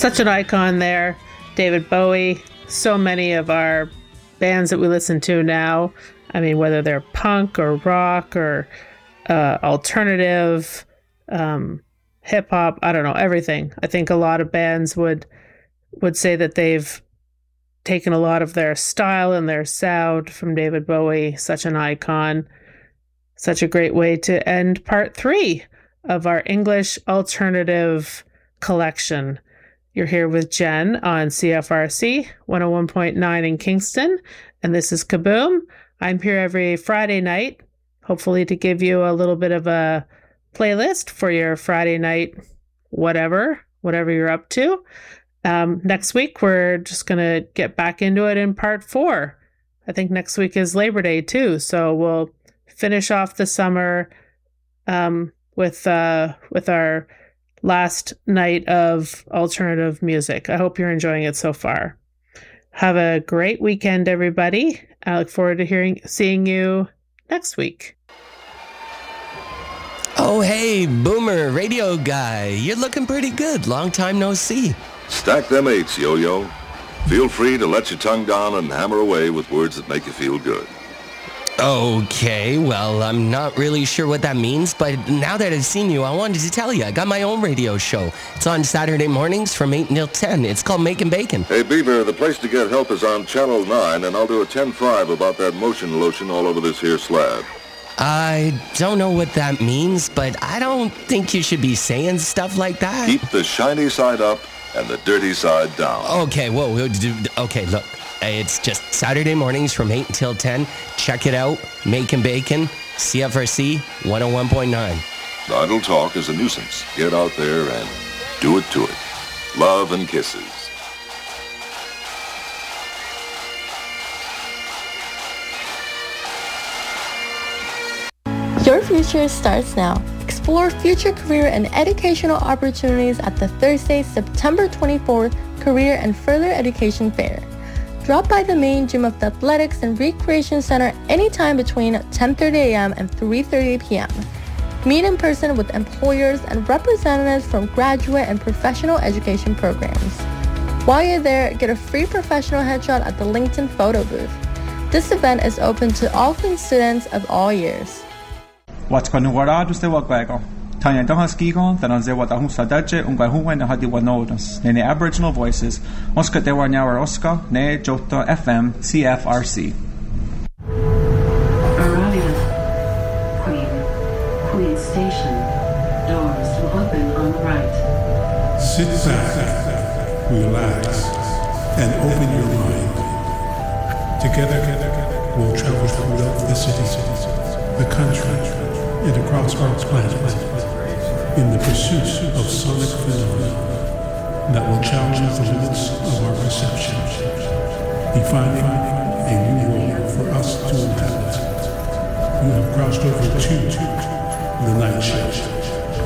Such an icon there, David Bowie. So many of our bands that we listen to now, I mean, whether they're punk or rock or alternative, hip hop, I don't know, everything. I think a lot of bands would say that they've taken a lot of their style and their sound from David Bowie. Such an icon. Such a great way to end part 3 of our English alternative collection. You're here with Jen on CFRC 101.9 in Kingston, and this is Kaboom. I'm here every Friday night, hopefully to give you a little bit of a playlist for your Friday night, whatever you're up to. Next week, we're just going to get back into it in part 4. I think next week is Labor Day too, so we'll finish off the summer with our last night of alternative music. I hope you're enjoying it so far. Have a great weekend, everybody. I look forward to seeing you next week. Oh, hey, Boomer Radio Guy. You're looking pretty good. Long time no see. Stack them 8s, Yo-Yo. Feel free to let your tongue down and hammer away with words that make you feel good. Okay, well, I'm not really sure what that means, but now that I've seen you, I wanted to tell you, I got my own radio show. It's on Saturday mornings from 8 until 10. It's called Making Bacon. Hey, Beaver, the place to get help is on Channel 9, and I'll do a 10-5 about that motion lotion all over this here slab. I don't know what that means, but I don't think you should be saying stuff like that. Keep the shiny side up and the dirty side down. Okay, okay, look. It's just Saturday mornings from 8 until 10. Check it out. Making Bacon, CFRC 101.9. Idle talk is a nuisance. Get out there and do it to it. Love and kisses. Your future starts now. Explore future career and educational opportunities at the Thursday, September 24th Career and Further Education Fair. Drop by the main gym of the Athletics and Recreation Center anytime between 10:30 a.m. and 3:30 p.m. Meet in person with employers and representatives from graduate and professional education programs. While you're there, get a free professional headshot at the LinkedIn photo booth. This event is open to all students of all years. What's going on with the Wagwago? Tanya Dohaskigon, the Nanzewata Husadaje, Ungahuan, and Hadiwanodas, Nene Aboriginal Voices, Oscar de Warnauer Oscar, Ne Jota FM, CFRC. Arrival. Queen Station. Doors will open on the right. Sit back, relax, and open your mind. Together, we'll travel throughout the city, the country, and across our planet, in the pursuit of sonic phenomena that will challenge the limits of our perception, defining a new world for us to inhabit. You have crossed over to the night shift.